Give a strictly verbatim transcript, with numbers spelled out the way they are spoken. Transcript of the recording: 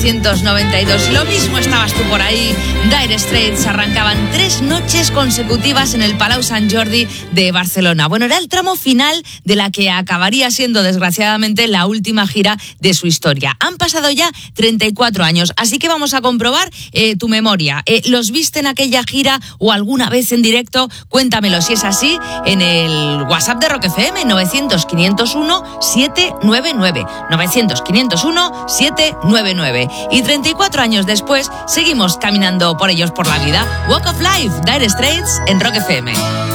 novecientos noventa y dos. Lo mismo estabas tú por ahí. Dire Straits arrancaban tres noches consecutivas en el Palau Sant Jordi de Barcelona. Bueno, era el tramo final de la que acabaría siendo, desgraciadamente, la última gira de su historia. Han pasado ya treinta y cuatro años, así que vamos a comprobar eh, tu memoria. Eh, ¿Los viste en aquella gira o alguna vez en directo? Cuéntamelo si es así en el WhatsApp de Rock F M, novecientos, quinientos uno, setecientos noventa y nueve. novecientos, quinientos uno, setecientos noventa y nueve. Y treinta y cuatro años después, seguimos caminando por ellos por la vida. Walk of Life, Dire Straits en Rock F M.